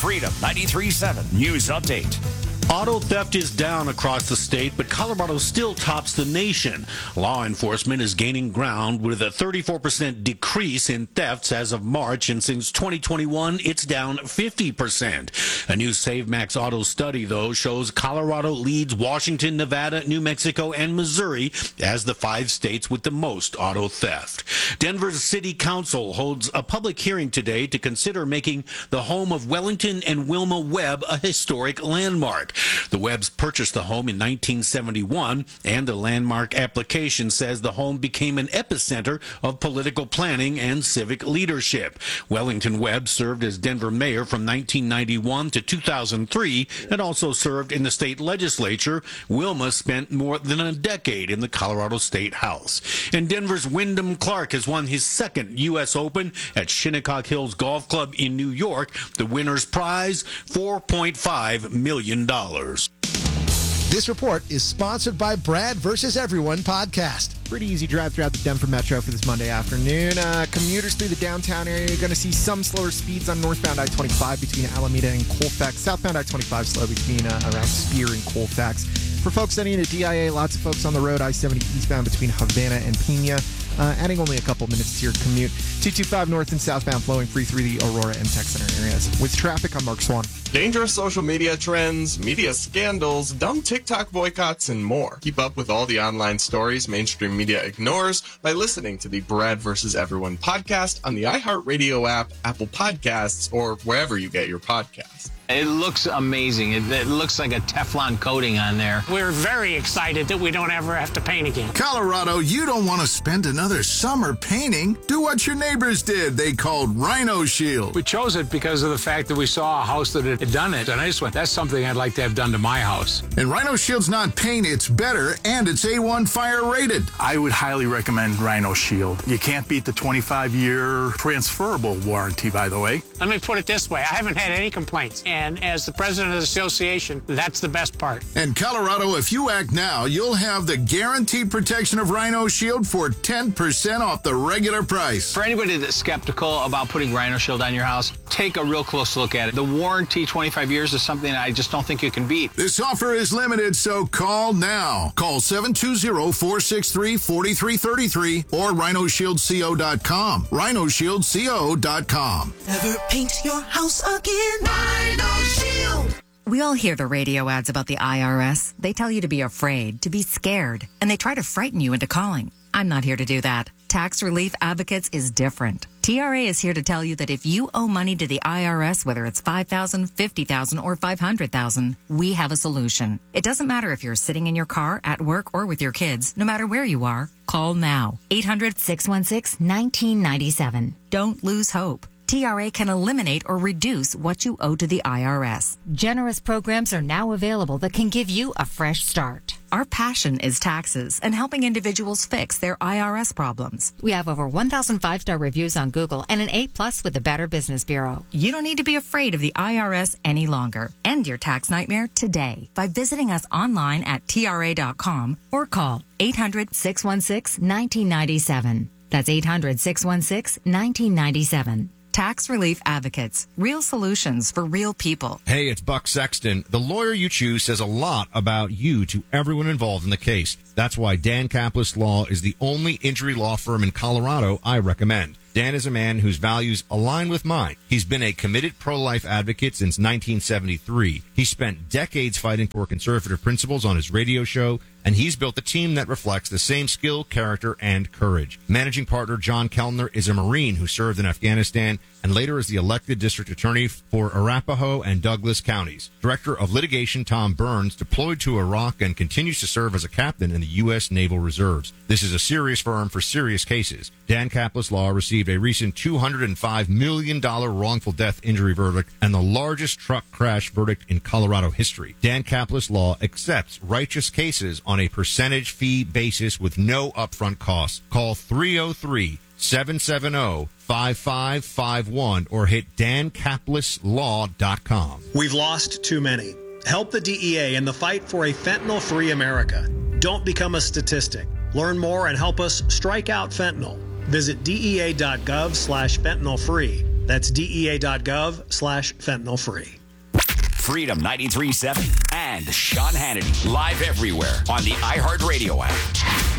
Freedom 93.7 News Update. Auto theft is down across the state, but Colorado still tops the nation. Law enforcement is gaining ground with a 34% decrease in thefts as of March, and since 2021, it's down 50%. A new SaveMax Auto study, though, shows Colorado leads Washington, Nevada, New Mexico, and Missouri as the 5 states with the most auto theft. Denver's City Council holds a public hearing today to consider making the home of Wellington and Wilma Webb a historic landmark. The Webbs purchased the home in 1971, and the landmark application says the home became an epicenter of political planning and civic leadership. Wellington Webb served as Denver mayor from 1991 to 2003 and also served in the state legislature. Wilma spent more than a decade in the Colorado State House. And Denver's Wyndham Clark has won his second U.S. Open at Shinnecock Hills Golf Club in New York. The winner's prize, $4.5 million. This report is sponsored by Brad vs. Everyone podcast. Pretty easy drive throughout the Denver Metro for this Monday afternoon. Commuters through the downtown area are going to see some slower speeds on northbound I-25 between Alameda and Colfax. Southbound I-25 slow between around Spear and Colfax. For folks heading into DIA, lots of folks on the road. I-70 eastbound between Havana and Pena. Adding only a couple minutes to your commute. 225 north and southbound flowing free through the Aurora and Tech Center areas. With traffic, I'm Mark Swan. Dangerous social media trends, media scandals, dumb TikTok boycotts, and more. Keep up with all the online stories mainstream media ignores by listening to the Brad vs. Everyone podcast on the iHeartRadio app, Apple Podcasts, or wherever you get your podcasts. It looks amazing. It looks like a Teflon coating on there. We're very excited that we don't ever have to paint again. Colorado, you don't want to spend another summer painting. Do what your neighbors did. They called Rhino Shield. We chose it because of the fact that we saw a house that had done it, and I just went, that's something I'd like to have done to my house. And Rhino Shield's not paint, it's better, and it's A1 fire rated. I would highly recommend Rhino Shield. You can't beat the 25-year transferable warranty, by the way. Let me put it this way. I haven't had any complaints. And as the president of the association, that's the best part. And Colorado, if you act now, you'll have the guaranteed protection of Rhino Shield for 10% off the regular price. For anybody that's skeptical about putting Rhino Shield on your house, take a real close look at it. The warranty, 25 years, is something I just don't think you can beat. This offer is limited, so call now. Call 720-463-4333 or rhinoshieldco.com. rhinoshieldco.com. Never paint your house again. Rhino Shield. We all hear the radio ads about the IRS. They tell you to be afraid, to be scared, and they try to frighten you into calling. I'm not here to do that. Tax Relief Advocates is different. TRA is here to tell you that if you owe money to the IRS, whether it's $5,000, $50,000, or $500,000, we have a solution. It doesn't matter if you're sitting in your car, at work, or with your kids. No matter where you are, call now. 800-616-1997. Don't lose hope. TRA can eliminate or reduce what you owe to the IRS. Generous programs are now available that can give you a fresh start. Our passion is taxes and helping individuals fix their IRS problems. We have over 1,000 5-star reviews on Google and an A+ with the Better Business Bureau. You don't need to be afraid of the IRS any longer. End your tax nightmare today by visiting us online at TRA.com or call 800-616-1997. That's 800-616-1997. Tax Relief Advocates. Real solutions for real people. Hey, it's Buck Sexton. The lawyer you choose says a lot about you to everyone involved in the case. That's why Dan Kaplis Law is the only injury law firm in Colorado I recommend. Dan is a man whose values align with mine. He's been a committed pro-life advocate since 1973. He spent decades fighting for conservative principles on his radio show, and he's built a team that reflects the same skill, character, and courage. Managing partner John Kellner is a Marine who served in Afghanistan and later is the elected district attorney for Arapahoe and Douglas counties. Director of litigation Tom Burns deployed to Iraq and continues to serve as a captain in the U.S. Naval Reserves. This is a serious firm for serious cases. Dan Kaplis Law received a recent $205 million wrongful death injury verdict and the largest truck crash verdict in Colorado history. Dan Kaplis Law accepts righteous cases on a percentage fee basis with no upfront costs. Call 303-770-5551 or hit dankapleslaw.com. We've lost too many. Help the DEA in the fight for a fentanyl-free America. Don't become a statistic. Learn more and help us strike out fentanyl. Visit DEA.gov/fentanyl-free That's DEA.gov/fentanyl free. Freedom 93.7 and Sean Hannity live everywhere on the iHeartRadio app.